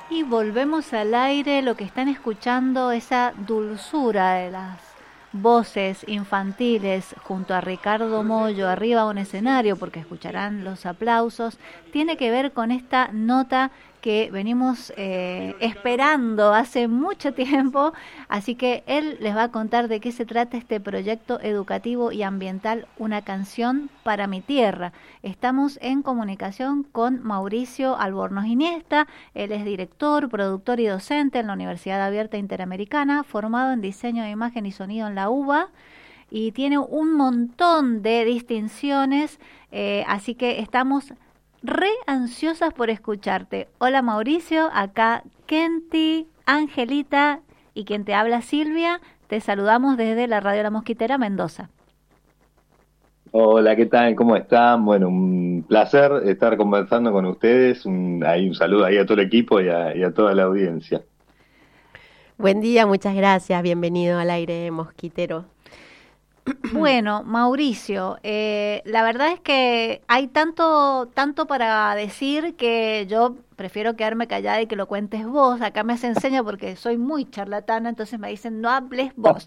Y volvemos al aire, lo que están escuchando, esa dulzura de las voces infantiles junto a Ricardo Mollo arriba de un escenario, porque escucharán los aplausos, tiene que ver con esta nota que venimos esperando hace mucho tiempo, así que él les va a contar de qué se trata este proyecto educativo y ambiental, Una canción para mi tierra. Estamos en comunicación con Mauricio Albornoz Iniesta. Él es director, productor y docente en la Universidad Abierta Interamericana, formado en diseño de imagen y sonido en la UBA, y tiene un montón de distinciones, así que estamos re ansiosas por escucharte. Hola Mauricio, acá Kenty, Angelita y quien te habla Silvia. Te saludamos desde la Radio La Mosquitera, Mendoza. Hola, ¿qué tal? ¿Cómo están? Bueno, un placer estar conversando con ustedes. Un saludo ahí a todo el equipo y a toda la audiencia. Buen día, muchas gracias. Bienvenido al aire mosquitero. Bueno, Mauricio, la verdad es que hay tanto para decir que yo prefiero quedarme callada y que lo cuentes vos. Acá me hacen señas porque soy muy charlatana, entonces me dicen no hables vos.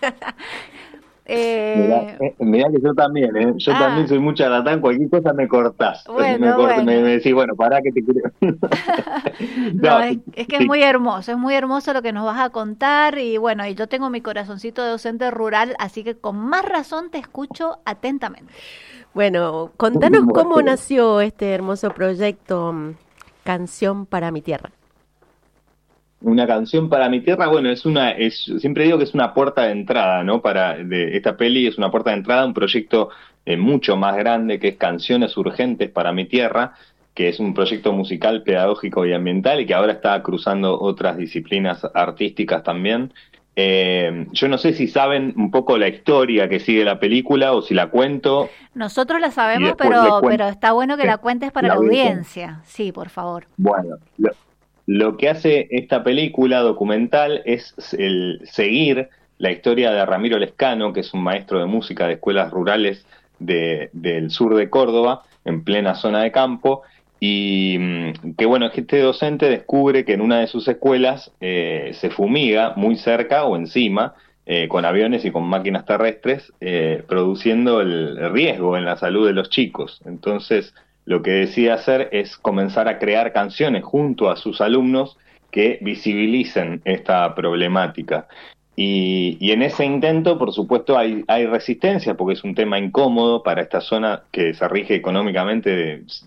Mirá, eh, mirá que yo también, ¿eh? Yo también ah, soy muy charlatán, cualquier cosa me cortás. bueno, Me bueno. decís, bueno, pará que te quiero. No, No, es que sí, es muy hermoso lo que nos vas a contar y bueno, y yo tengo mi corazoncito de docente rural, así que con más razón te escucho atentamente. Bueno, contanos cómo bueno. nació este hermoso proyecto Canción para mi tierra. Una canción para mi tierra, bueno, siempre digo que es una puerta de entrada, ¿no? Esta peli es una puerta de entrada a un proyecto mucho más grande que es Canciones Urgentes para mi tierra, que es un proyecto musical, pedagógico y ambiental y que ahora está cruzando otras disciplinas artísticas también. Yo no sé si saben un poco la historia que sigue la película o si la cuento Nosotros la y sabemos, después les pero cuento está bueno que la cuentes para la la audiencia. audiencia. Sí, por favor. Bueno, lo que hace esta película documental es seguir la historia de Ramiro Lescano, que es un maestro de música de escuelas rurales del sur de Córdoba, en plena zona de campo, y que bueno, es que este docente descubre que en una de sus escuelas se fumiga muy cerca o encima, con aviones y con máquinas terrestres, produciendo el riesgo en la salud de los chicos. Entonces, lo que decide hacer es comenzar a crear canciones junto a sus alumnos que visibilicen esta problemática. Y en ese intento, por supuesto, hay resistencia porque es un tema incómodo para esta zona que se rige económicamente